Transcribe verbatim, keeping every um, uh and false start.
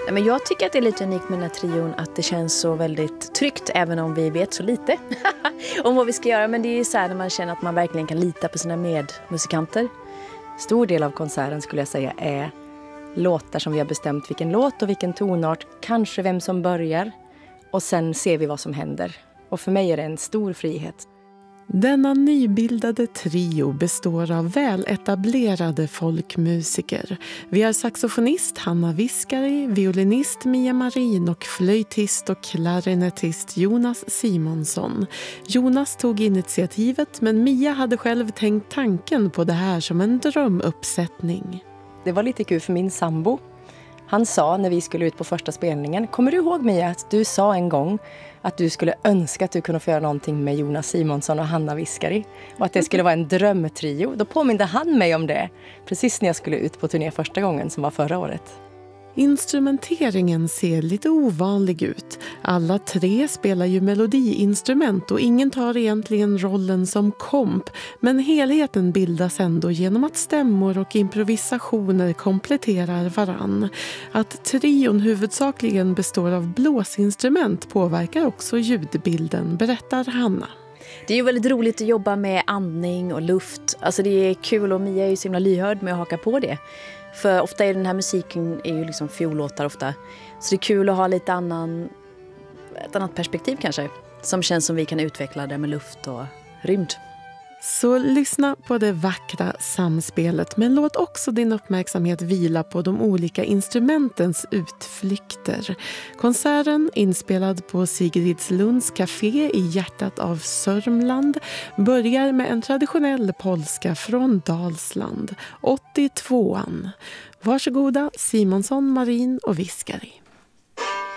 Men jag tycker att det är lite unikt med den här trion att det känns så väldigt tryggt även om vi vet så lite om vad vi ska göra. Men det är så här när man känner att man verkligen kan lita på sina medmusikanter. Stor del av konserten skulle jag säga är låtar som vi har bestämt vilken låt och vilken tonart, kanske vem som börjar och sen ser vi vad som händer. Och för mig är det en stor frihet. Denna nybildade trio består av väletablerade folkmusiker. Vi har saxofonist Hanna Viskari, violinist Mia Marin och flöjtist och klarinettist Jonas Simonsson. Jonas tog initiativet men Mia hade själv tänkt tanken på det här som en drömuppsättning. Det var lite kul för min sambo. Han sa när vi skulle ut på första spelningen, kommer du ihåg Mia att du sa en gång att du skulle önska att du kunde få göra någonting med Jonas Simonsson och Hanna Viskari och att det skulle vara en drömtrio. Då påminde han mig om det precis när jag skulle ut på turné första gången som var förra året. Instrumenteringen ser lite ovanlig ut. Alla tre spelar ju melodiinstrument och ingen tar egentligen rollen som komp. Men helheten bildas ändå genom att stämmor och improvisationer kompletterar varann. Att trion huvudsakligen består av blåsinstrument påverkar också ljudbilden, berättar Hanna. Det är ju väldigt roligt att jobba med andning och luft. Alltså det är kul och Mia är ju så himla lyhörd med att haka på det. För ofta är den här musiken är ju liksom fiollåtar ofta. Så det är kul att ha lite annan, ett annat perspektiv kanske. Som känns som vi kan utveckla det med luft och rymd. Så lyssna på det vackra samspelet men låt också din uppmärksamhet vila på de olika instrumentens utflykter. Konserten, inspelad på Sigridslunds café i hjärtat av Sörmland, börjar med en traditionell polska från Dalsland, åttiotvåan. Varsågoda Simonsson, Marin och Viskari.